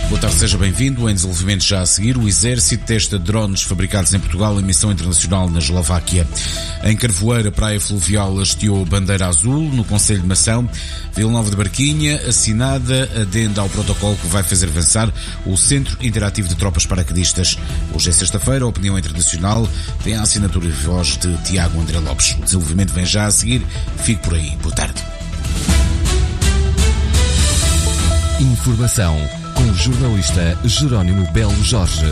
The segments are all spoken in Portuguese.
Boa tarde, seja bem-vindo. Em desenvolvimento já a seguir, o Exército testa drones fabricados em Portugal em missão internacional na Eslováquia. Em Carvoeira, Praia Fluvial hasteou bandeira azul no Concelho de Mação. Vila Nova de Barquinha, assinada, adenda ao protocolo que vai fazer avançar o Centro Interativo de Tropas Paraquedistas. Hoje é sexta-feira, a opinião internacional tem a assinatura e voz de Tiago André Lopes. O desenvolvimento vem já a seguir. Fique por aí. Boa tarde. Informação com o jornalista Jerónimo Belo Jorge.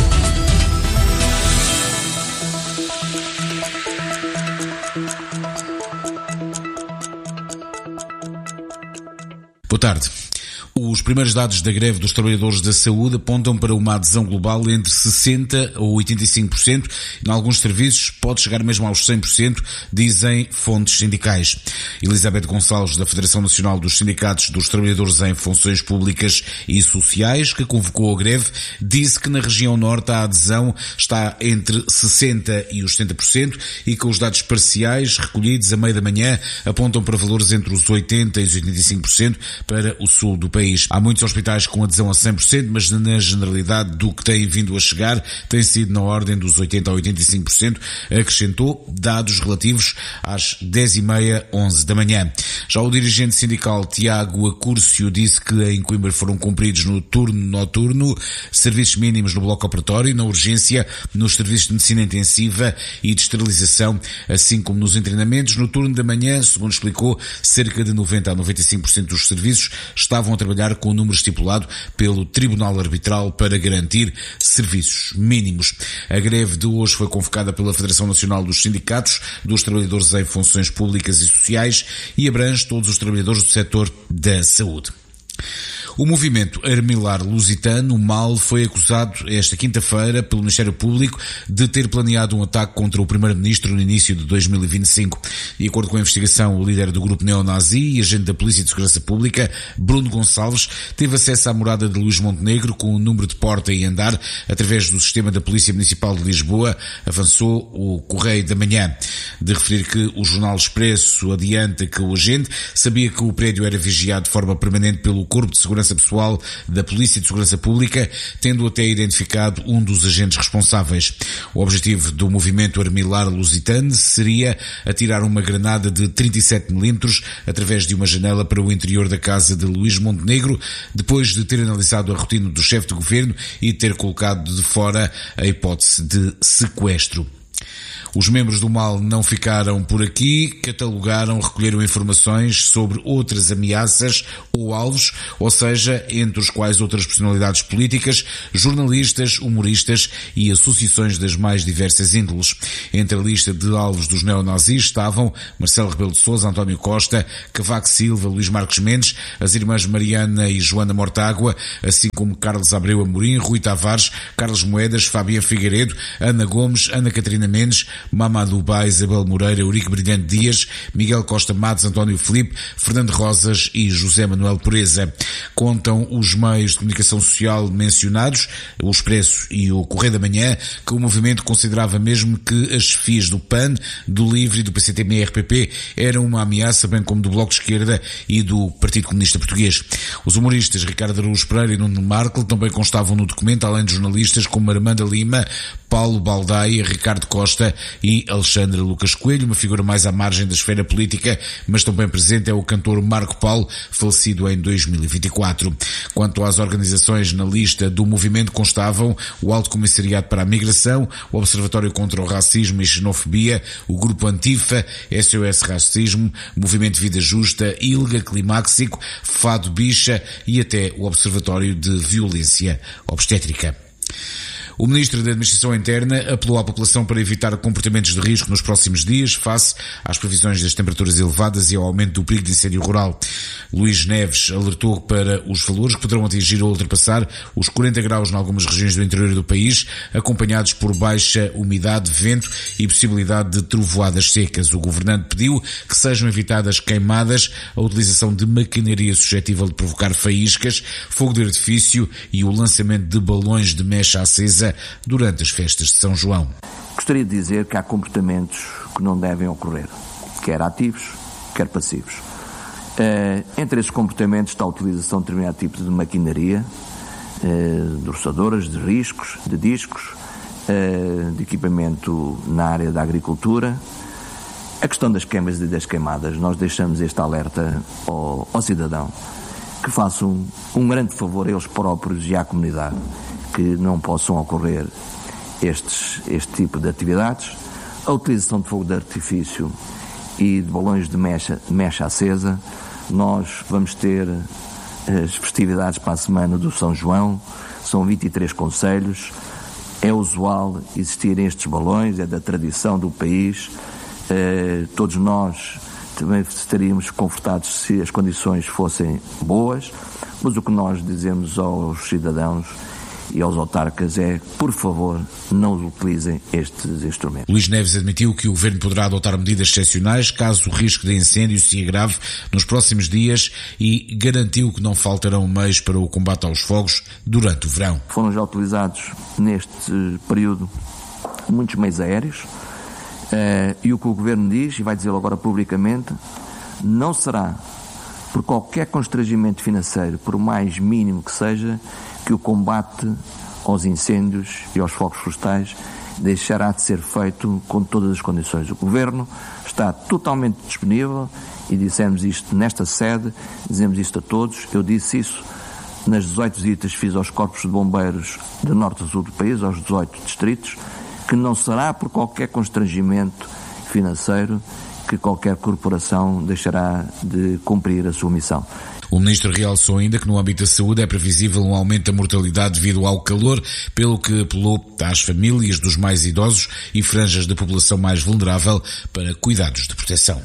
Boa tarde. Os primeiros dados da greve dos trabalhadores da saúde apontam para uma adesão global entre 60% a 85%, e em alguns serviços pode chegar mesmo aos 100%, dizem fontes sindicais. Elizabeth Gonçalves, da Federação Nacional dos Sindicatos dos Trabalhadores em Funções Públicas e Sociais, que convocou a greve, disse que na região norte a adesão está entre 60% e os 70% e que os dados parciais recolhidos a meio da manhã apontam para valores entre os 80% e os 85% para o sul do país. Há muitos hospitais com adesão a 100%, mas na generalidade do que tem vindo a chegar tem sido na ordem dos 80% a 85%, acrescentou, dados relativos às 10h30, 11 da manhã. Já o dirigente sindical Tiago Acúrcio disse que em Coimbra foram cumpridos no turno noturno serviços mínimos no bloco operatório, na urgência, nos serviços de medicina intensiva e de esterilização, assim como nos treinamentos. No turno da manhã, segundo explicou, cerca de 90% a 95% dos serviços estavam a trabalhar com o número estipulado pelo Tribunal Arbitral para garantir serviços mínimos. A greve de hoje foi convocada pela Federação Nacional dos Sindicatos dos Trabalhadores em Funções Públicas e Sociais e abrange todos os trabalhadores do setor da saúde. O movimento Armilar Lusitano, o MAL, foi acusado esta quinta-feira pelo Ministério Público de ter planeado um ataque contra o Primeiro-Ministro no início de 2025. De acordo com a investigação, o líder do grupo neonazi e agente da Polícia de Segurança Pública, Bruno Gonçalves, teve acesso à morada de Luís Montenegro com o número de porta e andar através do sistema da Polícia Municipal de Lisboa, avançou o Correio da Manhã. De referir que o Jornal Expresso adianta que o agente sabia que o prédio era vigiado de forma permanente pelo Corpo de Segurança Pessoal da Polícia de Segurança Pública, tendo até identificado um dos agentes responsáveis. O objetivo do movimento Armilar Lusitano seria atirar uma granada de 37 milímetros através de uma janela para o interior da casa de Luís Montenegro, depois de ter analisado a rotina do chefe de governo e ter colocado de fora a hipótese de sequestro. Os membros do MAL não ficaram por aqui, catalogaram, recolheram informações sobre outras ameaças ou alvos, ou seja, entre os quais outras personalidades políticas, jornalistas, humoristas e associações das mais diversas índoles. Entre a lista de alvos dos neonazis estavam Marcelo Rebelo de Sousa, António Costa, Cavaco Silva, Luís Marques Mendes, as irmãs Mariana e Joana Mortágua, assim como Carlos Abreu Amorim, Rui Tavares, Carlos Moedas, Fabiano Figueiredo, Ana Gomes, Ana Catarina Mendes, Mamadou Ba, Isabel Moreira, Eurico Brilhante Dias, Miguel Costa Matos, António Filipe, Fernando Rosas e José Manuel Pureza. Contam os meios de comunicação social mencionados, o Expresso e o Correio da Manhã, que o movimento considerava mesmo que as chefias do PAN, do LIVRE e do PCTB-RPP eram uma ameaça, bem como do Bloco de Esquerda e do Partido Comunista Português. Os humoristas Ricardo Araújo Pereira e Nuno Marco também constavam no documento, além de jornalistas como Armanda Lima, Paulo Baldaia, Ricardo Costa e Alexandre Lucas Coelho. Uma figura mais à margem da esfera política, mas também presente, é o cantor Marco Paulo, falecido em 2024. Quanto às organizações na lista do movimento constavam o Alto Comissariado para a Migração, o Observatório contra o Racismo e Xenofobia, o Grupo Antifa, SOS Racismo, Movimento Vida Justa, ILGA, Climáxico, Fado Bicha e até o Observatório de Violência Obstétrica. O Ministro da Administração Interna apelou à população para evitar comportamentos de risco nos próximos dias, face às previsões das temperaturas elevadas e ao aumento do perigo de incêndio rural. Luís Neves alertou para os valores que poderão atingir ou ultrapassar os 40 graus em algumas regiões do interior do país, acompanhados por baixa umidade, vento e possibilidade de trovoadas secas. O governante pediu que sejam evitadas queimadas, a utilização de maquinaria suscetível de provocar faíscas, fogo de artifício e o lançamento de balões de mecha acesa durante as festas de São João. Gostaria de dizer que há comportamentos que não devem ocorrer, quer ativos, quer passivos. Entre esses comportamentos está a utilização de determinado tipo de maquinaria, de roçadoras, de riscos, de discos, de equipamento na área da agricultura. A questão das queimas e das queimadas, nós deixamos este alerta ao cidadão, que façam um grande favor a eles próprios e à comunidade, que não possam ocorrer este tipo de atividades. A utilização de fogo de artifício e de balões de mecha acesa. Nós vamos ter as festividades para a semana do São João, são 23 concelhos, é usual existirem estes balões, é da tradição do país, todos nós também estaríamos confortados se as condições fossem boas, mas o que nós dizemos aos cidadãos e aos autarcas é, por favor, não utilizem estes instrumentos. Luís Neves admitiu que o Governo poderá adotar medidas excepcionais caso o risco de incêndio se agrave nos próximos dias e garantiu que não faltarão meios para o combate aos fogos durante o verão. Foram já utilizados neste período muitos meios aéreos e o que o Governo diz, e vai dizê-lo agora publicamente, não será por qualquer constrangimento financeiro, por mais mínimo que seja, que o combate aos incêndios e aos fogos florestais deixará de ser feito com todas as condições. O Governo está totalmente disponível e dissemos isto nesta sede, dizemos isto a todos. Eu disse isso nas 18 visitas que fiz aos corpos de bombeiros de norte a sul do país, aos 18 distritos, que não será por qualquer constrangimento financeiro que qualquer corporação deixará de cumprir a sua missão. O Ministro realçou ainda que no âmbito da saúde é previsível um aumento da mortalidade devido ao calor, pelo que apelou às famílias dos mais idosos e franjas da população mais vulnerável para cuidados de proteção.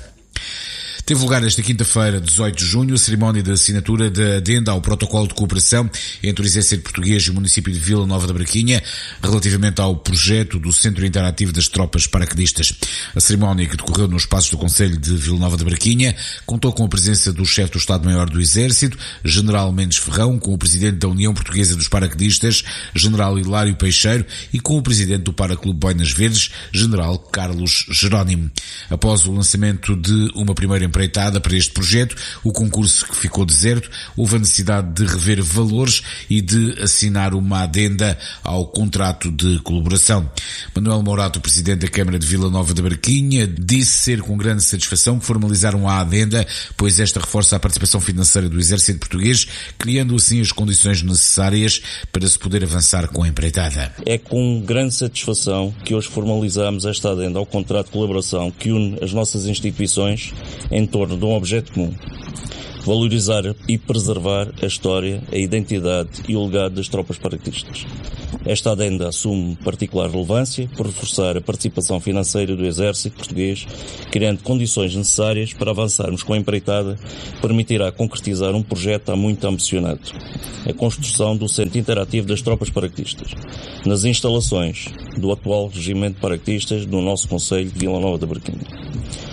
Teve lugar esta quinta-feira, 18 de junho, a cerimónia de assinatura da adenda ao protocolo de cooperação entre o Exército Português e o município de Vila Nova da Barquinha, relativamente ao projeto do Centro Interativo das Tropas Paraquedistas. A cerimónia, que decorreu nos espaços do Concelho de Vila Nova da Barquinha, contou com a presença do chefe do Estado-Maior do Exército, General Mendes Ferrão, com o presidente da União Portuguesa dos Paraquedistas, General Hilário Peixeiro, e com o presidente do Paraclube Boinas Verdes, General Carlos Jerónimo. Após o lançamento de uma primeira empreitada para este projeto, o concurso que ficou deserto, houve a necessidade de rever valores e de assinar uma adenda ao contrato de colaboração. Manuel Mourato, presidente da Câmara de Vila Nova da Barquinha, disse ser com grande satisfação que formalizaram a adenda, pois esta reforça a participação financeira do Exército Português, criando assim as condições necessárias para se poder avançar com a empreitada. É com grande satisfação que hoje formalizamos esta adenda ao contrato de colaboração que une as nossas instituições em torno de um objeto comum: valorizar e preservar a história, a identidade e o legado das tropas paraquedistas. Esta adenda assume particular relevância por reforçar a participação financeira do Exército Português, criando condições necessárias para avançarmos com a empreitada, permitirá concretizar um projeto há muito ambicionado: a construção do Centro Interativo das Tropas Paraquedistas, nas instalações do atual Regimento de Paraquedistas do nosso Concelho de Vila Nova da Barquinha.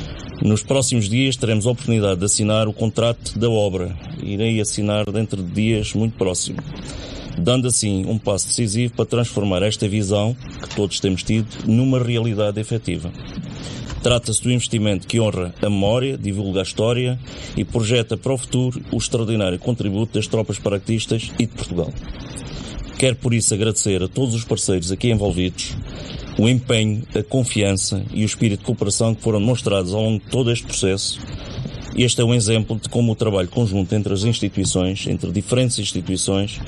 Nos próximos dias teremos a oportunidade de assinar o contrato da obra. Irei assinar dentro de dias muito próximos, dando assim um passo decisivo para transformar esta visão, que todos temos tido, numa realidade efetiva. Trata-se de um investimento que honra a memória, divulga a história e projeta para o futuro o extraordinário contributo das tropas paraquedistas e de Portugal. Quero por isso agradecer a todos os parceiros aqui envolvidos o empenho, a confiança e o espírito de cooperação que foram demonstrados ao longo de todo este processo. Este é um exemplo de como o trabalho conjunto entre as instituições, entre diferentes instituições,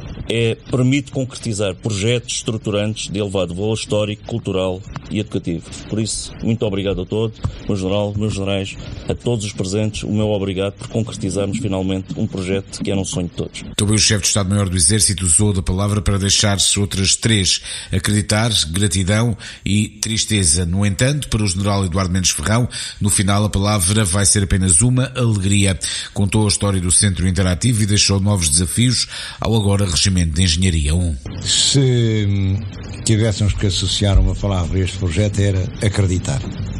permite concretizar projetos estruturantes de elevado valor histórico, cultural e educativo. Por isso, muito obrigado a todos, meu general, meus generais, a todos os presentes, o meu obrigado por concretizarmos finalmente um projeto que era um sonho de todos. Também o chefe de Estado-Maior do Exército usou da palavra para deixar outras três: acreditar, gratidão e tristeza. No entanto, para o general Eduardo Mendes Ferrão, no final a palavra vai ser apenas uma: alegria. Contou a história do Centro Interativo e deixou novos desafios ao agora Regimento de Engenharia 1. Se tivéssemos que associar uma palavra a este projeto, era acreditar.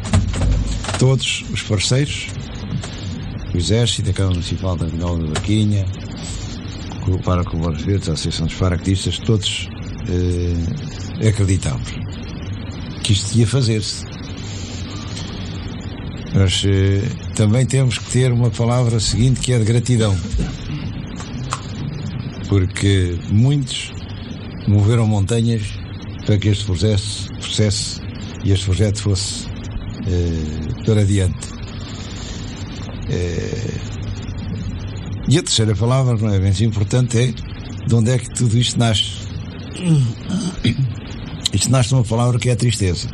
Todos os parceiros, o Exército, a Câmara Municipal da Vila Nova da Barquinha, o Paraclube Boinas Verdes, a Associação dos Paraquedistas, todos acreditamos que isto ia fazer-se. Mas também temos que ter uma palavra seguinte, que é de gratidão. porque muitos moveram montanhas para que este processo e este projeto fosse para adiante. E a terceira palavra, não é bem importante, é de onde é que tudo isto nasce. Isto nasce de uma palavra que é a tristeza.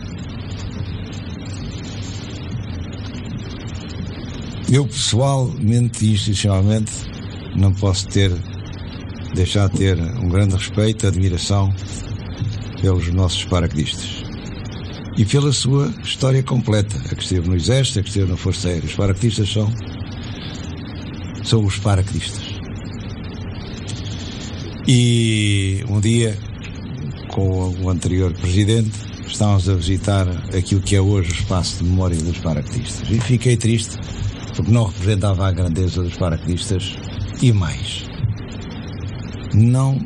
Eu pessoalmente e institucionalmente não posso deixar de ter um grande respeito, admiração pelos nossos paraquedistas e pela sua história completa, a que esteve no Exército, a que esteve na Força Aérea. Os paraquedistas são os paraquedistas. E um dia, com o anterior presidente, estávamos a visitar aquilo que é hoje o espaço de memória dos paraquedistas, e fiquei triste porque não representava a grandeza dos paraquedistas e mais, não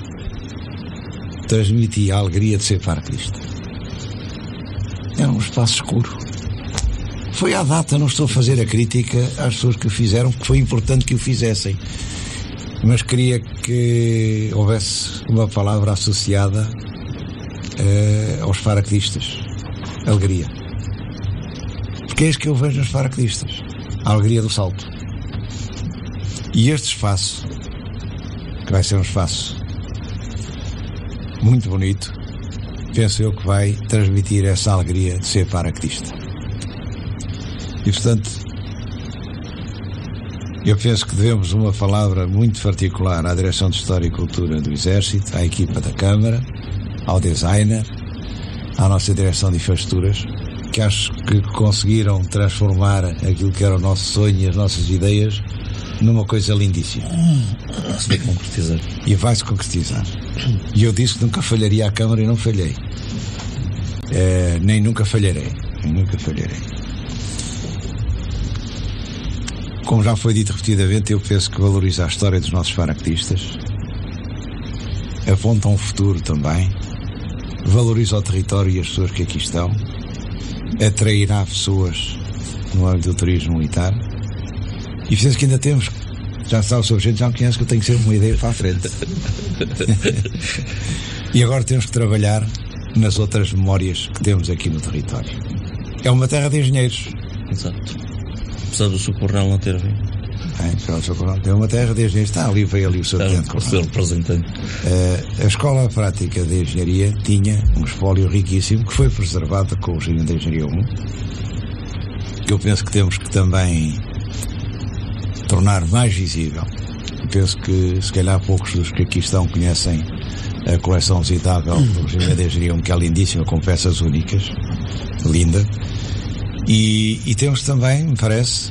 transmitia a alegria de ser paraquedista. Era um espaço escuro. Foi à data, não estou a fazer a crítica às pessoas que o fizeram, porque foi importante que o fizessem, mas queria que houvesse uma palavra associada aos paraquedistas: alegria. Porque é isso que eu vejo nos paraquedistas, a alegria do salto. E este espaço, que vai ser um espaço muito bonito, penso eu que vai transmitir essa alegria de ser paraquedista. E portanto, eu penso que devemos uma palavra muito particular à Direção de História e Cultura do Exército, à equipa da Câmara, ao designer, à nossa Direção de Infraestruturas, que acho que conseguiram transformar aquilo que era o nosso sonho e as nossas ideias numa coisa lindíssima. Se vai concretizar. E vai-se concretizar. E eu disse que nunca falharia à Câmara e não falhei. Nem nunca falharei. Como já foi dito repetidamente, eu penso que valoriza a história dos nossos paraquedistas, aponta um futuro também, valoriza o território e as pessoas que aqui estão, atrairá pessoas no âmbito do turismo militar, e penso que ainda temos, já sabe, o Sr. Presidente já me conhece, que eu tenho que ser uma ideia para a frente. E agora temos que trabalhar nas outras memórias que temos aqui no território. É uma terra de engenheiros. Exato. Apesar do Sr. Coronel não ter vindo. É uma terra de engenheiros. Está ali, veio ali o Sr. Presidente. O Sr. Representante. A Escola Prática de Engenharia tinha um espólio riquíssimo que foi preservado com o Regimento de Engenharia 1, que eu penso que temos que também tornar mais visível. Eu penso que se calhar poucos dos que aqui estão conhecem a coleção visitável do Regimento de Engenharia 1, que é lindíssima, com peças únicas, linda. E temos também, me parece,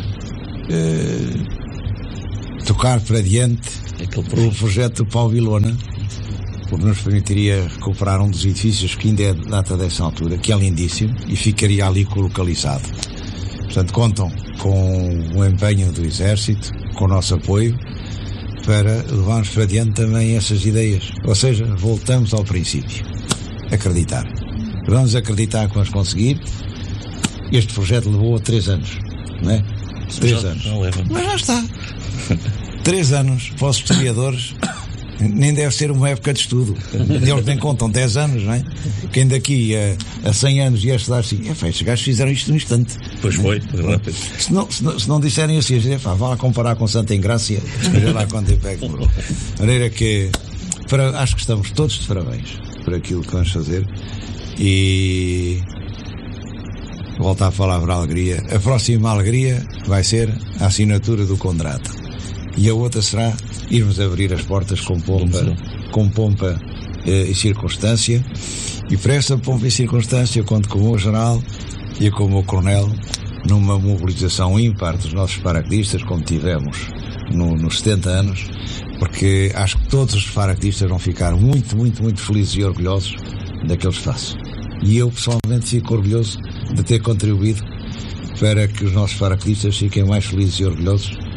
tocar para diante o projeto do Paulo Vilona, porque nos permitiria recuperar um dos edifícios que ainda é de data dessa altura, que é lindíssimo, e ficaria ali colocalizado. Portanto, contam com o empenho do Exército, com o nosso apoio, para levarmos para diante também essas ideias. Ou seja, voltamos ao princípio. Acreditar. Vamos acreditar que vamos conseguir. Este projeto levou 3 anos, não é? 3 anos. Mas já está. 3 anos para os historiadores nem deve ser uma época de estudo. Eles bem contam 10 anos, não é? Quem daqui a 100 anos ia estudar assim, estes gajos fizeram isto num instante. Pois foi, rápido. Se não disserem assim, vá lá comparar com Santa Engrácia, veja lá quanto tempo é que demorou. De maneira que acho que estamos todos de parabéns por aquilo que vamos fazer. E voltar a palavra alegria. A próxima alegria vai ser a assinatura do contrato. E a outra será irmos abrir as portas com pompa e circunstância. E para essa pompa e circunstância eu conto com o meu general e com o meu coronel numa mobilização ímpar dos nossos paraquedistas, como tivemos nos 70 anos, porque acho que todos os paraquedistas vão ficar muito, muito, muito felizes e orgulhosos daquele espaço. E eu pessoalmente fico orgulhoso de ter contribuído para que os nossos paraquedistas fiquem mais felizes e orgulhosos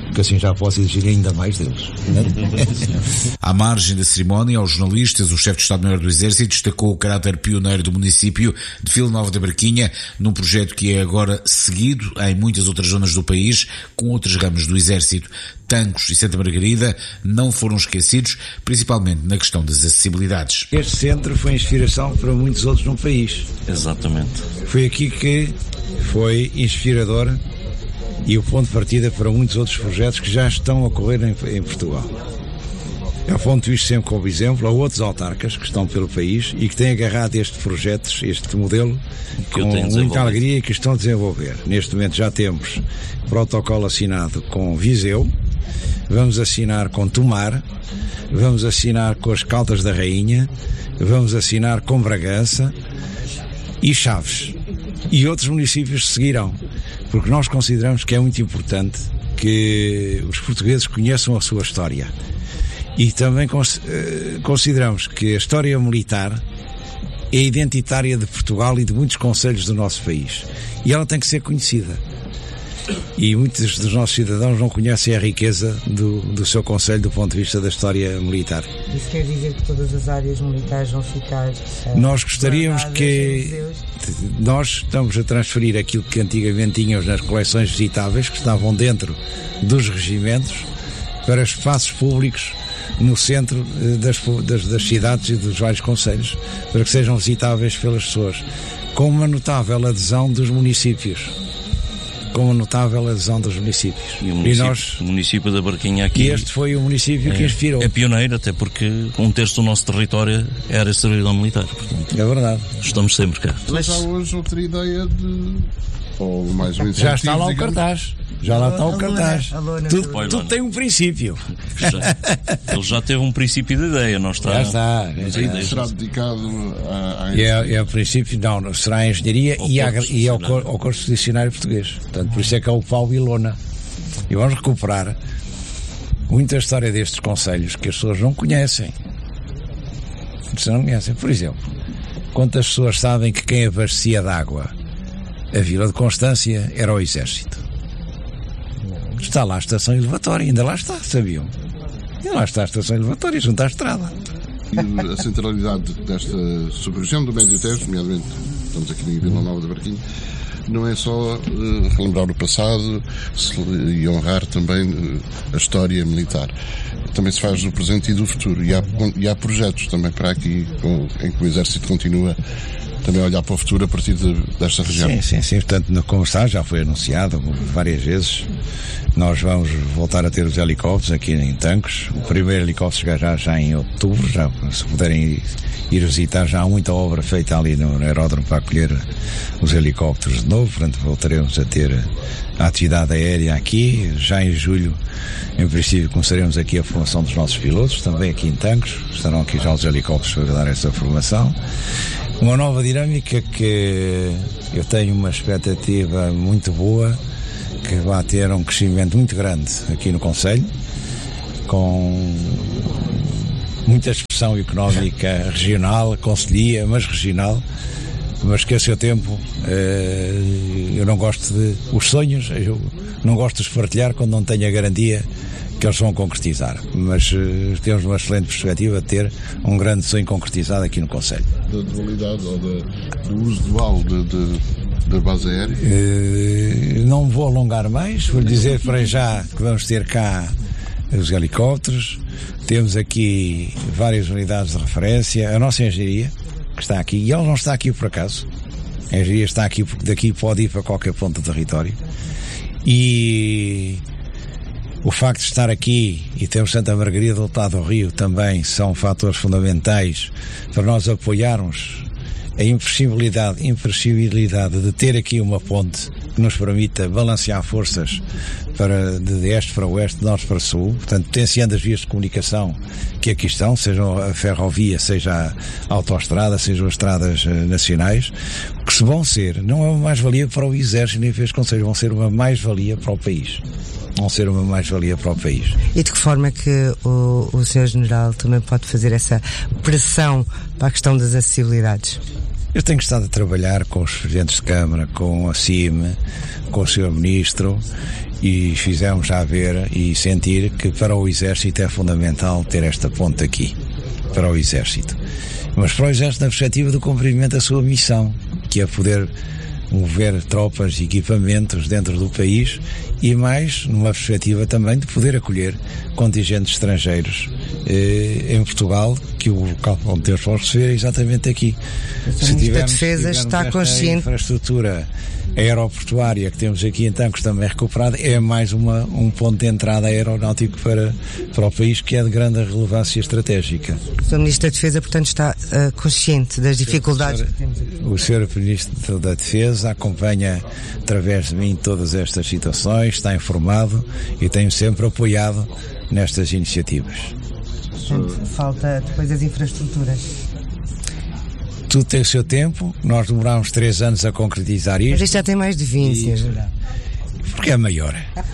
que assim já posso exigir ainda mais deles. À margem da cerimónia, aos jornalistas, o chefe de Estado-Maior do Exército destacou o caráter pioneiro do município de Vila Nova da Barquinha, num projeto que é agora seguido em muitas outras zonas do país, com outros ramos do Exército. Tancos e Santa Margarida não foram esquecidos, principalmente na questão das acessibilidades. Este centro foi inspiração para muitos outros no país. Exatamente. Foi aqui que foi inspirador e o ponto de partida para muitos outros projetos que já estão a ocorrer em Portugal. Eu aponto isto sempre como exemplo a outros autarcas que estão pelo país e que têm agarrado este projeto, este modelo, com muita alegria e que estão a desenvolver. Neste momento já temos protocolo assinado com Viseu, vamos assinar com Tomar, vamos assinar com as Caldas da Rainha, vamos assinar com Bragança e Chaves. E outros municípios seguirão, porque nós consideramos que é muito importante que os portugueses conheçam a sua história. E também consideramos que a história militar é identitária de Portugal e de muitos concelhos do nosso país. E ela tem que ser conhecida. E muitos dos nossos cidadãos não conhecem a riqueza do seu concelho do ponto de vista da história militar. Isso quer dizer que todas as áreas militares vão ficar... Nós gostaríamos que... Nós estamos a transferir aquilo que antigamente tínhamos nas coleções visitáveis, que estavam dentro dos regimentos, para espaços públicos no centro das cidades e dos vários concelhos, para que sejam visitáveis pelas pessoas, com uma notável adesão dos municípios. E o município da Barquinha aqui... E este foi o município que inspirou. É pioneiro, até porque 1/3 do nosso território era servidão militar. Portanto, é verdade. Estamos sempre cá. Mas já hoje outra ideia de... Ou mais um já está lá o cartaz. Já lá está o cartaz. Tudo tem um princípio. Ele já teve um princípio de ideia, não está? Já está. Será dedicado à é o princípio, não, será a engenharia e ao curso de dicionário português. Portanto, por isso é que é o pau e lona. E vamos recuperar muita história destes concelhos que as pessoas não conhecem. Por exemplo, quantas pessoas sabem que quem abastecia de água a Vila de Constância era o Exército? Está lá a estação elevatória, ainda lá está, sabiam? E lá está a estação elevatória, junto à estrada. E a centralidade desta subregião do Médio Tejo, nomeadamente, estamos aqui em Vila Nova da Barquinha, não é só relembrar o passado e honrar também a história militar. Também se faz do presente e do futuro. E há projetos também para aqui em que o Exército continua também a olhar para o futuro a partir desta região. Sim. Portanto, como está, já foi anunciado várias vezes. Nós vamos voltar a ter os helicópteros aqui em Tancos. O primeiro helicóptero chegará já em outubro. Já, se puderem ir visitar, já há muita obra feita ali no aeródromo para acolher os helicópteros de novo. Portanto, voltaremos a ter a atividade aérea aqui. Já em julho, em princípio, começaremos aqui a formação dos nossos pilotos, também aqui em Tancos. Estarão aqui já os helicópteros para dar essa formação. Uma nova dinâmica que eu tenho uma expectativa muito boa, que vai ter um crescimento muito grande aqui no concelho, com muita expressão económica regional, concelhia, mas regional, mas que a seu tempo eu não gosto os sonhos, eu não gosto de os partilhar quando não tenho a garantia que eles vão concretizar, mas temos uma excelente perspectiva de ter um grande sonho concretizado aqui no concelho. Da dualidade ou do uso dual da base aérea? Não vou alongar mais, vou dizer para já que vamos ter cá os helicópteros, temos aqui várias unidades de referência, a nossa engenharia que está aqui, e ela não está aqui por acaso, a engenharia está aqui porque daqui pode ir para qualquer ponto do território, e o facto de estar aqui e ter o Santa Margarida do outro lado do rio também são fatores fundamentais para nós apoiarmos a imprescindibilidade de ter aqui uma ponte que nos permita balancear forças de este para oeste, de norte para sul, portanto potenciando as vias de comunicação que aqui estão, seja a ferrovia, seja a autoestrada, sejam as estradas nacionais, que se vão ser, não é uma mais-valia para o Exército nem fez conselho, vão ser uma mais-valia para o país. Vão ser uma mais-valia para o país. E de que forma que o Sr. General também pode fazer essa pressão para a questão das acessibilidades? Eu tenho estado a trabalhar com os presidentes de Câmara, com a CIM, com o Sr. Ministro, e fizemos já ver e sentir que para o Exército é fundamental ter esta ponte aqui, para o Exército. Mas para o Exército na perspectiva do cumprimento da sua missão, que é poder mover tropas e equipamentos dentro do país e mais numa perspectiva também de poder acolher contingentes estrangeiros em Portugal, que o local onde Deus pode receber é exatamente aqui. Se tivermos, Defesa está consciente. Infraestrutura aeroportuária que temos aqui em Tancos também recuperada, é mais um ponto de entrada aeronáutico para o país, que é de grande relevância estratégica. O Sr. Ministro da Defesa, portanto, está consciente das dificuldades que temos aqui. O Sr. Ministro da Defesa acompanha através de mim todas estas situações, está informado e tem sempre apoiado nestas iniciativas. Portanto, falta depois as infraestruturas. Tudo tem o seu tempo, nós demorámos 3 anos a concretizar isto. Mas isto já tem mais de 20, porque é maior.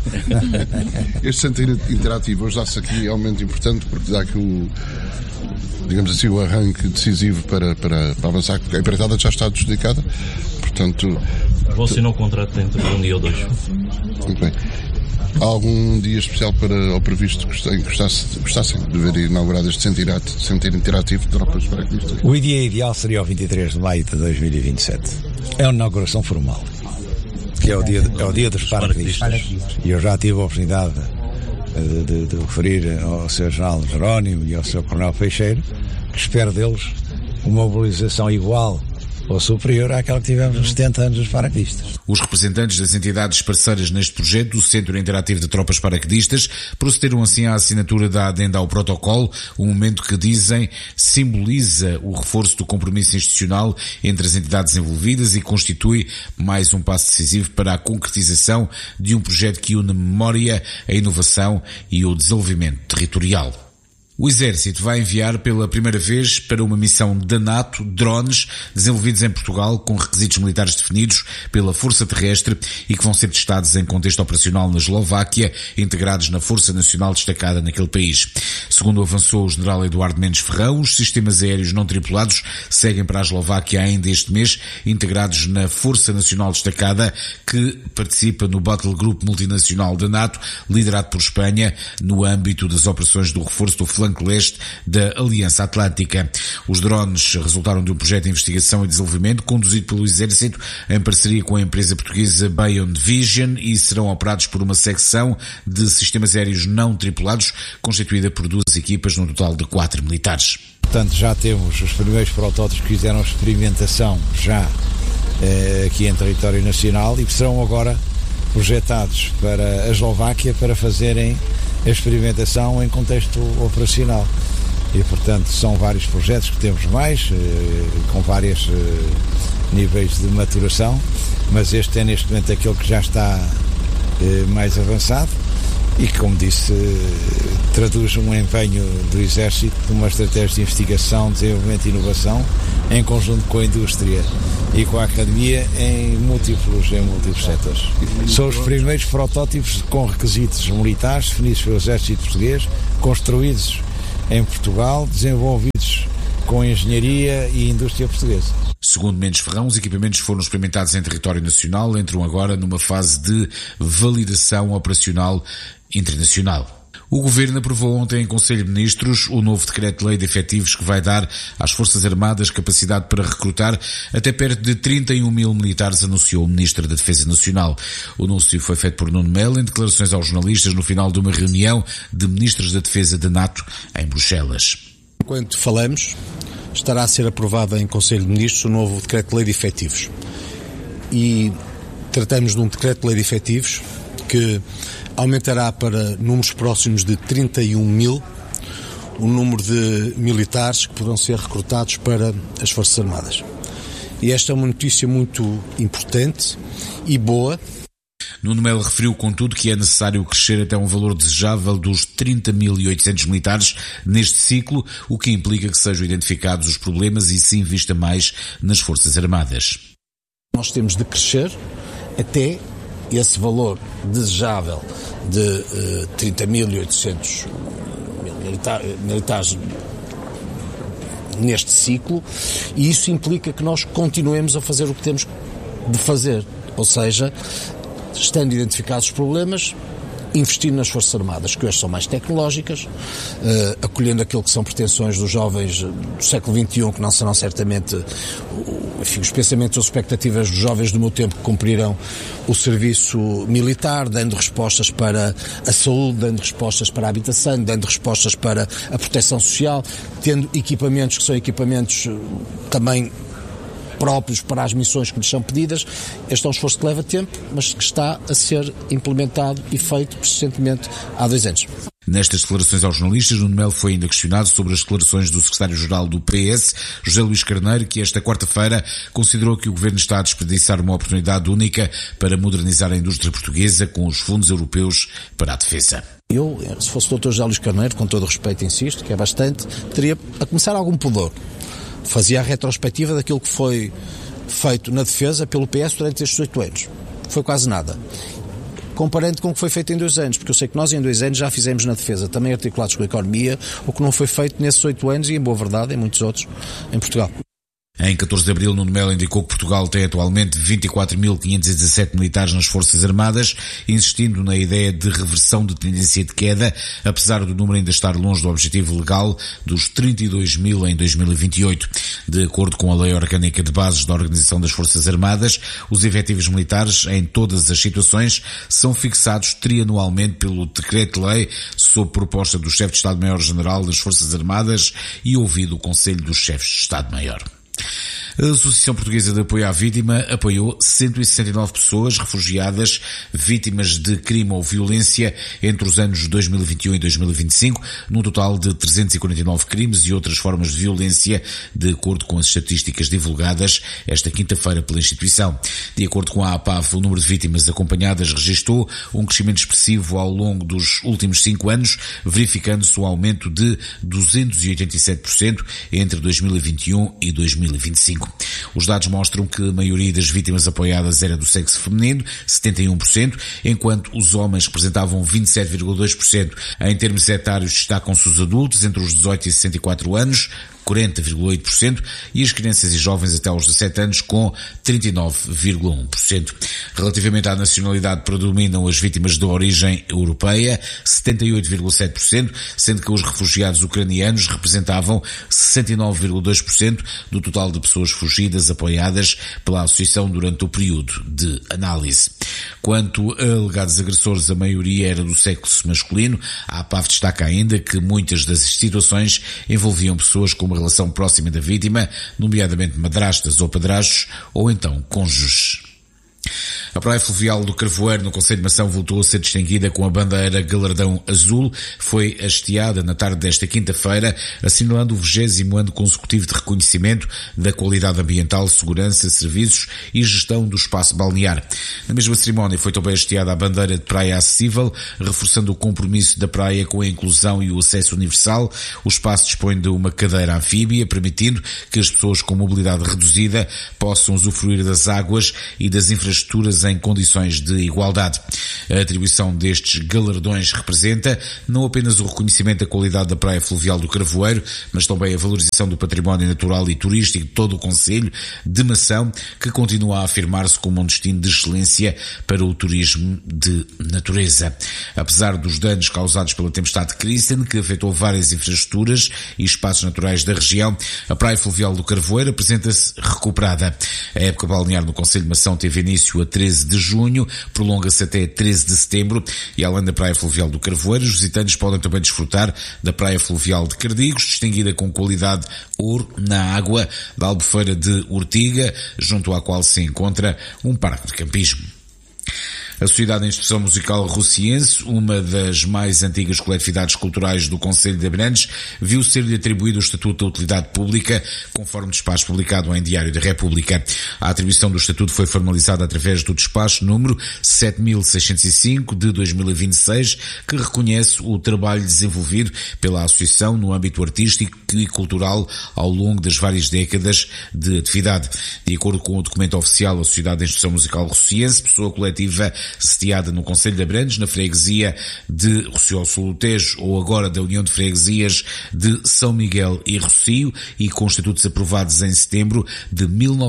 Este centro interativo hoje dá-se aqui é um momento importante, porque dá aqui digamos assim, o arranque decisivo para avançar, porque a empreitada já está adjudicada, portanto... Vou assinar o contrato dentro de um dia ou 2. Muito bem. Há algum dia especial ou previsto que gostassem de ver inaugurado este centro interativo de tropas paraquedistas? O dia ideal seria o 23 de maio de 2027. É uma inauguração formal, que é o dia dos paraquedistas. E eu já tive a oportunidade de referir ao Sr. General Jerónimo e ao Sr. Coronel Peixeiro que espero deles uma mobilização igual ou superior àquela que tivemos nos 70 anos dos paraquedistas. Os representantes das entidades parceiras neste projeto do Centro Interativo de Tropas Paraquedistas procederam assim à assinatura da adenda ao protocolo, um momento que, dizem, simboliza o reforço do compromisso institucional entre as entidades envolvidas e constitui mais um passo decisivo para a concretização de um projeto que une a memória, a inovação e o desenvolvimento territorial. O Exército vai enviar pela primeira vez para uma missão da NATO drones desenvolvidos em Portugal com requisitos militares definidos pela Força Terrestre e que vão ser testados em contexto operacional na Eslováquia, integrados na Força Nacional destacada naquele país. Segundo avançou o General Eduardo Mendes Ferrão, os sistemas aéreos não tripulados seguem para a Eslováquia ainda este mês, integrados na Força Nacional destacada, que participa no Battle Group multinacional da NATO, liderado por Espanha, no âmbito das operações do reforço do flanco leste da Aliança Atlântica. Os drones resultaram de um projeto de investigação e desenvolvimento conduzido pelo Exército em parceria com a empresa portuguesa Beyond Vision e serão operados por uma secção de sistemas aéreos não tripulados constituída por 2 equipas, num total de 4 militares. Portanto, já temos os primeiros protótipos que fizeram experimentação já aqui em território nacional e que serão agora projetados para a Eslováquia para fazerem a experimentação em contexto operacional. E, portanto, são vários projetos que temos mais, com vários níveis de maturação, mas este é neste momento aquele que já está mais avançado e que, como disse, traduz um empenho do Exército de uma estratégia de investigação, desenvolvimento e inovação em conjunto com a indústria e com a academia em múltiplos setores. São os primeiros protótipos com requisitos militares definidos pelo Exército Português, construídos em Portugal, desenvolvidos com engenharia e indústria portuguesa. Segundo Mendes Ferrão, os equipamentos foram experimentados em território nacional, entram agora numa fase de validação operacional internacional. O Governo aprovou ontem em Conselho de Ministros o novo Decreto-Lei de Efetivos que vai dar às Forças Armadas capacidade para recrutar até perto de 31 mil militares, anunciou o Ministro da Defesa Nacional. O anúncio foi feito por Nuno Melo em declarações aos jornalistas no final de uma reunião de Ministros da Defesa da NATO em Bruxelas. Enquanto falamos, estará a ser aprovado em Conselho de Ministros o novo Decreto-Lei de Efetivos. E tratamos de um Decreto-Lei de Efetivos que aumentará para números próximos de 31 mil o número de militares que poderão ser recrutados para as Forças Armadas. E esta é uma notícia muito importante e boa. Nuno Melo referiu, contudo, que é necessário crescer até um valor desejável dos 30.800 militares neste ciclo, o que implica que sejam identificados os problemas e se invista mais nas Forças Armadas. Nós temos de crescer até esse valor desejável de 30.800 militares neste ciclo, e isso implica que nós continuemos a fazer o que temos de fazer, ou seja, estando identificados os problemas, investindo nas Forças Armadas, que hoje são mais tecnológicas, acolhendo aquilo que são pretensões dos jovens do século XXI, que não serão certamente os pensamentos ou expectativas dos jovens do meu tempo que cumprirão o serviço militar, dando respostas para a saúde, dando respostas para a habitação, dando respostas para a proteção social, tendo equipamentos que são equipamentos também próprios para as missões que lhes são pedidas. Este é um esforço que leva tempo, mas que está a ser implementado e feito recentemente há 2 anos. Nestas declarações aos jornalistas, Nuno Melo foi ainda questionado sobre as declarações do secretário-geral do PS, José Luís Carneiro, que esta quarta-feira considerou que o governo está a desperdiçar uma oportunidade única para modernizar a indústria portuguesa com os fundos europeus para a defesa. Eu, se fosse o Dr. José Luís Carneiro, com todo o respeito, insisto, que é bastante, teria a começar algum pudor. Fazia a retrospectiva daquilo que foi feito na defesa pelo PS durante estes 8 anos. Foi quase nada. Comparando com o que foi feito em 2 anos, porque eu sei que nós em 2 anos já fizemos na defesa, também articulados com a economia, o que não foi feito nesses 8 anos e, em boa verdade, em muitos outros, em Portugal. Em 14 de abril, Nuno Melo indicou que Portugal tem atualmente 24.517 militares nas Forças Armadas, insistindo na ideia de reversão de tendência de queda, apesar do número ainda estar longe do objetivo legal dos 32.000 em 2028. De acordo com a Lei Orgânica de Bases da Organização das Forças Armadas, os efetivos militares em todas as situações são fixados trianualmente pelo Decreto-Lei sob proposta do Chefe de Estado-Maior-General das Forças Armadas e ouvido o Conselho dos Chefes de Estado-Maior. A Associação Portuguesa de Apoio à Vítima apoiou 169 pessoas refugiadas vítimas de crime ou violência entre os anos 2021 e 2025, num total de 349 crimes e outras formas de violência, de acordo com as estatísticas divulgadas esta quinta-feira pela instituição. De acordo com a APAV, o número de vítimas acompanhadas registrou um crescimento expressivo ao longo dos últimos 5 anos, verificando-se um aumento de 287% entre 2021 e 2025. Os dados mostram que a maioria das vítimas apoiadas era do sexo feminino, 71%, enquanto os homens representavam 27,2%. Em termos etários, destacam-se os adultos entre os 18 e 64 anos, 40,8%, e as crianças e jovens até aos 17 anos com 39,1%. Relativamente à nacionalidade, predominam as vítimas de origem europeia, 78,7%, sendo que os refugiados ucranianos representavam 69,2% do total de pessoas fugidas apoiadas pela Associação durante o período de análise. Quanto a alegados agressores, a maioria era do sexo masculino. A APAV destaca ainda que muitas das situações envolviam pessoas com uma relação próxima da vítima, nomeadamente madrastas ou padrastos, ou então cônjuges. A Praia Fluvial do Carvoeiro, no Concelho de Mação, voltou a ser distinguida com a bandeira Galardão Azul. Foi hasteada na tarde desta quinta-feira, assinalando o 20º ano consecutivo de reconhecimento da qualidade ambiental, segurança, serviços e gestão do espaço balnear. Na mesma cerimónia foi também hasteada a bandeira de Praia Acessível, reforçando o compromisso da praia com a inclusão e o acesso universal. O espaço dispõe de uma cadeira anfíbia, permitindo que as pessoas com mobilidade reduzida possam usufruir das águas e das infraestruturas em condições de igualdade. A atribuição destes galardões representa não apenas o reconhecimento da qualidade da Praia Fluvial do Carvoeiro, mas também a valorização do património natural e turístico de todo o concelho de Mação, que continua a afirmar-se como um destino de excelência para o turismo de natureza. Apesar dos danos causados pela tempestade Kristen, que afetou várias infraestruturas e espaços naturais da região, a Praia Fluvial do Carvoeiro apresenta-se recuperada. A época balnear no concelho de Mação teve início a 13 de junho, prolonga-se até 13 de setembro e, além da Praia Fluvial do Carvoeiro, os visitantes podem também desfrutar da Praia Fluvial de Cardigos, distinguida com qualidade ouro na água da Albufeira de Ortiga, junto à qual se encontra um parque de campismo. A Sociedade de Instrução Musical Rociense, uma das mais antigas coletividades culturais do Concelho de Abrantes, viu ser-lhe atribuído o Estatuto da Utilidade Pública, conforme despacho publicado em Diário da República. A atribuição do Estatuto foi formalizada através do despacho número 7605 de 2026, que reconhece o trabalho desenvolvido pela Associação no âmbito artístico e cultural ao longo das várias décadas de atividade. De acordo com o documento oficial, a Sociedade de Instrução Musical Rociense, pessoa coletiva sediada no Concelho de Abrantes, na freguesia de Rossio Sul do Tejo, ou agora da União de Freguesias de São Miguel e Rossio, e com estatutos aprovados em setembro de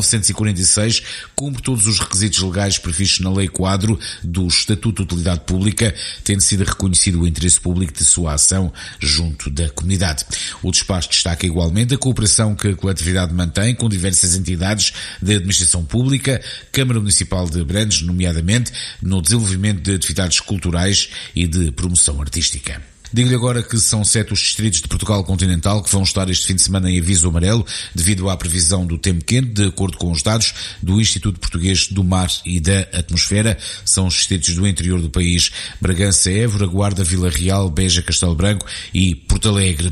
1946, cumpre todos os requisitos legais previstos na Lei Quadro do Estatuto de Utilidade Pública, tendo sido reconhecido o interesse público de sua ação junto da comunidade. O despacho destaca igualmente a cooperação que a coletividade mantém com diversas entidades da administração pública, Câmara Municipal de Abrantes, nomeadamente no desenvolvimento de atividades culturais e de promoção artística. Digo-lhe agora que são 7 os distritos de Portugal continental que vão estar este fim de semana em aviso amarelo devido à previsão do tempo quente, de acordo com os dados do Instituto Português do Mar e da Atmosfera. São os distritos do interior do país: Bragança, Évora, Guarda, Vila Real, Beja, Castelo Branco e Porto Alegre.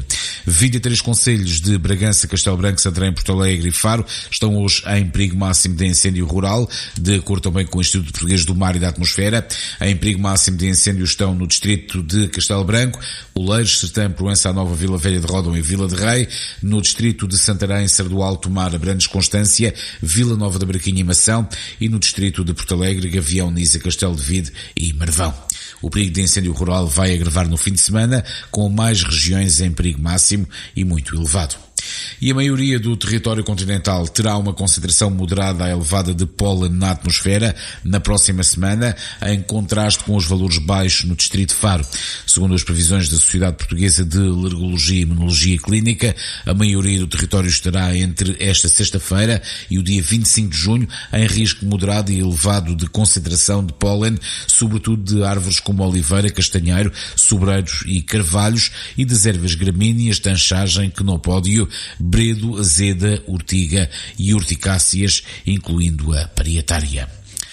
23 concelhos de Bragança, Castelo Branco, Santarém, Porto Alegre e Faro estão hoje em perigo máximo de incêndio rural, de acordo também com o Instituto Português do Mar e da Atmosfera. Em perigo máximo de incêndio estão no distrito de Castelo Branco, Oleiros, Sertã, Proença, Nova, Vila Velha de Ródão e Vila de Rei, no distrito de Santarém, Sardual, Tomar, Abrantes, Constância, Vila Nova da Braquinha e Mação, e no distrito de Porto Alegre, Gavião, Nisa, Castelo de Vide e Marvão. O perigo de incêndio rural vai agravar no fim de semana, com mais regiões em perigo máximo e muito elevado. E a maioria do território continental terá uma concentração moderada a elevada de pólen na atmosfera na próxima semana, em contraste com os valores baixos no distrito de Faro. Segundo as previsões da Sociedade Portuguesa de Alergologia e Imunologia Clínica, a maioria do território estará entre esta sexta-feira e o dia 25 de junho em risco moderado e elevado de concentração de pólen, sobretudo de árvores como oliveira, castanheiro, sobreiros e carvalhos, e das ervas gramíneas, tanchagem, quenopódio, bredo, azeda, urtiga e urticáceas, incluindo a parietária.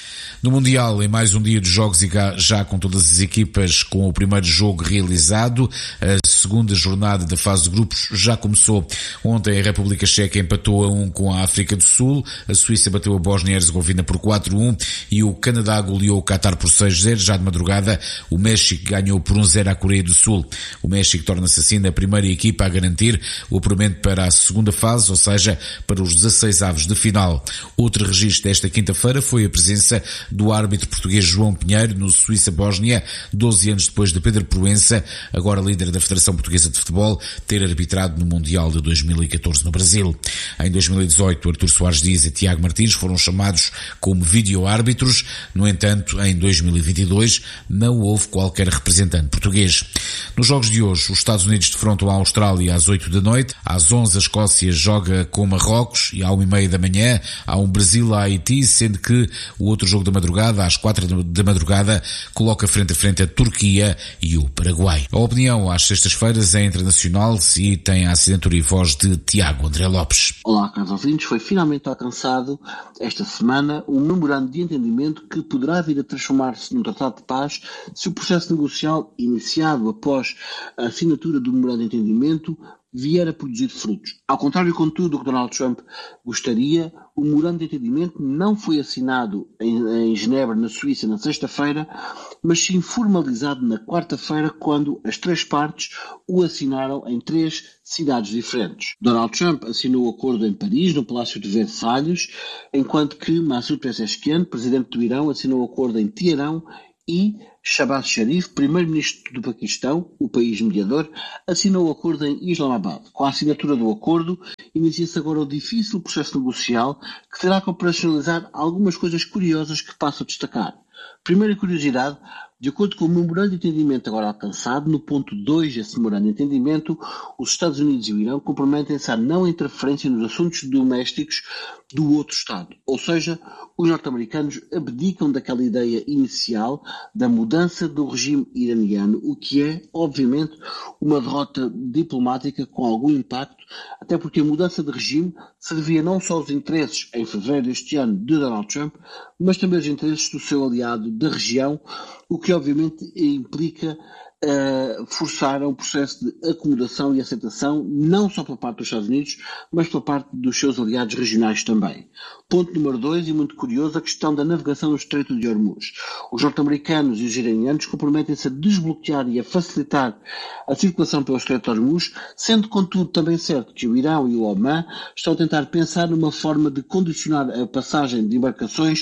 No Mundial, em mais um dia de jogos e já com todas as equipas com o primeiro jogo realizado, a segunda jornada da fase de grupos já começou. Ontem a República Checa empatou a 1 com a África do Sul, a Suíça bateu a Bósnia e Herzegovina por 4-1 e o Canadá goleou o Qatar por 6-0. Já de madrugada, o México ganhou por 1-0 à Coreia do Sul. O México torna-se assim a primeira equipa a garantir o apuramento para a segunda fase, ou seja, para os 16avos de final. Outro registro desta quinta-feira foi a presença do árbitro português João Pinheiro no Suíça-Bósnia, 12 anos depois de Pedro Proença, agora líder da Federação Portuguesa de Futebol, ter arbitrado no Mundial de 2014 no Brasil. Em 2018, Artur Soares Dias e Tiago Martins foram chamados como vídeo-árbitros. No entanto, em 2022, não houve qualquer representante português. Nos jogos de hoje, os Estados Unidos defrontam a Austrália às 8 da noite, às 11 a Escócia joga com Marrocos e à 1h30 da manhã há um Brasil a Haiti, sendo que o outro jogo da madrugada, às 4 da madrugada, coloca frente a frente a Turquia e o Paraguai. A opinião às sextas-feiras é internacional e tem a assinatura e voz de Tiago André Lopes. Olá, caros ouvintes. Foi finalmente alcançado esta semana um memorando de entendimento que poderá vir a transformar-se num tratado de paz se o processo negocial iniciado após a assinatura do memorando de entendimento vier a produzir frutos. Ao contrário, contudo, do que Donald Trump gostaria, o memorando de entendimento não foi assinado em Genebra, na Suíça, na sexta-feira, mas sim formalizado na quarta-feira, quando as três partes o assinaram em 3 cidades diferentes. Donald Trump assinou o acordo em Paris, no Palácio de Versalhes, enquanto que Massoud Pezeshkian, presidente do Irão, assinou o acordo em Teherão, e Shahbaz Sharif, primeiro-ministro do Paquistão, o país mediador, assinou o acordo em Islamabad. Com a assinatura do acordo, inicia-se agora o difícil processo negocial que terá que operacionalizar algumas coisas curiosas que passo a destacar. Primeira curiosidade, de acordo com o memorando de entendimento agora alcançado, no ponto 2 desse memorando de entendimento, os Estados Unidos e o Irão comprometem-se à não interferência nos assuntos domésticos do outro Estado. Ou seja, os norte-americanos abdicam daquela ideia inicial da mudança do regime iraniano, o que é, obviamente, uma derrota diplomática com algum impacto, até porque a mudança de regime se devia não só aos interesses, em fevereiro deste ano, de Donald Trump, mas também aos interesses do seu aliado da região, o que obviamente implica forçar um processo de acomodação e aceitação, não só pela parte dos Estados Unidos, mas pela parte dos seus aliados regionais também. Ponto número 2, e muito curioso, a questão da navegação no Estreito de Hormuz. Os norte-americanos e os iranianos comprometem-se a desbloquear e a facilitar a circulação pelo Estreito de Hormuz, sendo contudo também certo que o Irão e o Omã estão a tentar pensar numa forma de condicionar a passagem de embarcações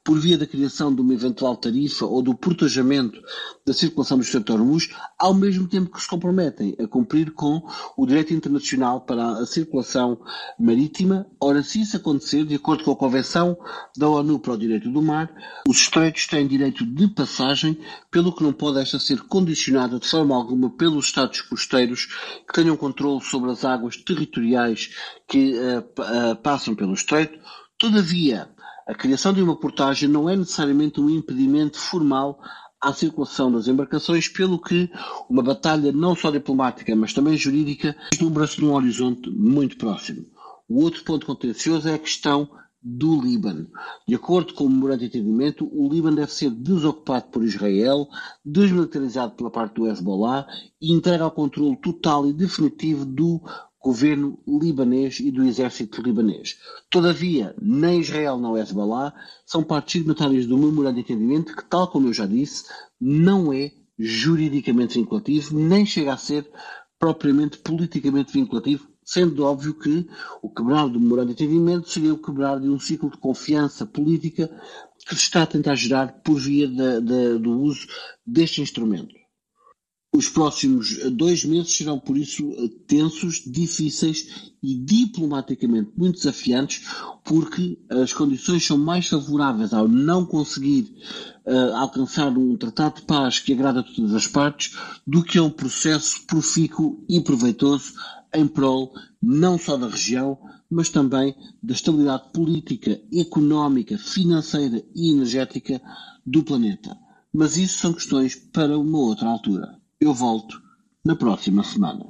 por via da criação de uma eventual tarifa ou do protegimento da circulação do Estreito de Hormuz, ao mesmo tempo que se comprometem a cumprir com o direito internacional para a circulação marítima. Ora, se isso acontecer, de acordo com a Convenção da ONU para o Direito do Mar, os estreitos têm direito de passagem, pelo que não pode esta ser condicionada de forma alguma pelos Estados costeiros que tenham controle sobre as águas territoriais que passam pelo estreito. Todavia, a criação de uma portagem não é necessariamente um impedimento formal à circulação das embarcações, pelo que uma batalha não só diplomática, mas também jurídica, vislumbra-se num horizonte muito próximo. O outro ponto contencioso é a questão do Líbano. De acordo com o memorando de entendimento, o Líbano deve ser desocupado por Israel, desmilitarizado pela parte do Hezbollah e entregue ao controle total e definitivo do governo libanês e do exército libanês. Todavia, nem Israel nem o Hezbollah são partes signatárias do memorando de entendimento que, tal como eu já disse, não é juridicamente vinculativo, nem chega a ser propriamente politicamente vinculativo, sendo óbvio que o quebrar do memorando de entendimento seria o quebrar de um ciclo de confiança política que se está a tentar gerar por via do uso deste instrumento. Os próximos 2 meses serão, por isso, tensos, difíceis e diplomaticamente muito desafiantes, porque as condições são mais favoráveis ao não conseguir alcançar um tratado de paz que agrada a todas as partes do que a um processo profícuo e proveitoso em prol não só da região, mas também da estabilidade política, económica, financeira e energética do planeta. Mas isso são questões para uma outra altura. Eu volto na próxima semana.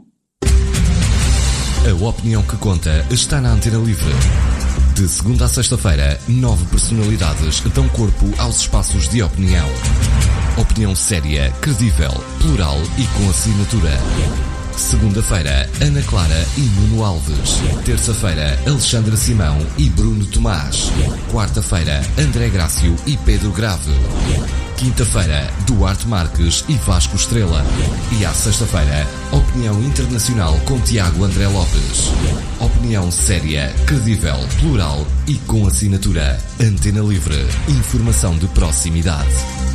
A opinião que conta está na Antena Livre. De segunda a sexta-feira, 9 personalidades dão corpo aos espaços de opinião. Opinião séria, credível, plural e com assinatura. Segunda-feira, Ana Clara e Nuno Alves. Terça-feira, Alexandra Simão e Bruno Tomás. Quarta-feira, André Grácio e Pedro Grave. Quinta-feira, Duarte Marques e Vasco Estrela. E à sexta-feira, Opinião Internacional com Tiago André Lopes. Opinião séria, credível, plural e com assinatura. Antena Livre. Informação de proximidade.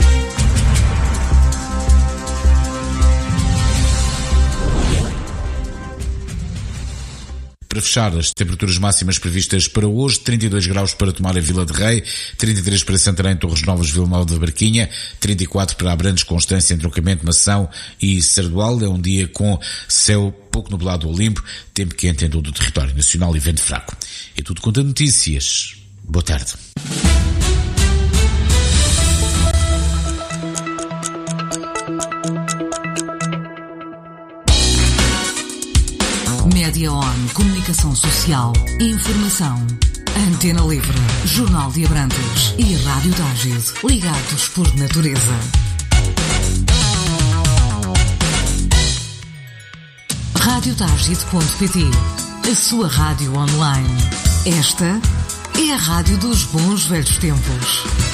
Para fechar, as temperaturas máximas previstas para hoje: 32 graus para Tomar e Vila de Rei, 33 para Santarém, Torres Novas, Vila Nova da Barquinha, 34 para Abrantes, Constância, Entroncamento, Mação e Sardual. É um dia com céu pouco nublado ou limpo, tempo quente em todo o território nacional e vento fraco. É tudo quanto a notícias. Boa tarde. Média On, comunicação social, informação. Antena Livre, Jornal de Abrantes e Rádio Tágide, ligados por natureza. Radiotágide.pt, a sua rádio online. Esta é a rádio dos bons velhos tempos.